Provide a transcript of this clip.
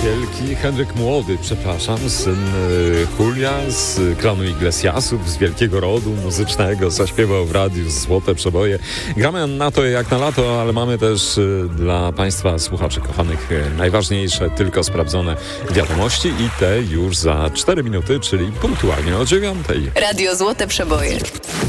wielki, Henryk Młody, syn Julia z klanu Iglesiasów, z wielkiego rodu muzycznego, zaśpiewał w radiu Złote Przeboje. Gramy na to jak na lato, ale mamy też dla Państwa słuchaczy kochanych najważniejsze, tylko sprawdzone wiadomości i te już za 4 minuty, czyli punktualnie o 9:00. Radio Złote Przeboje.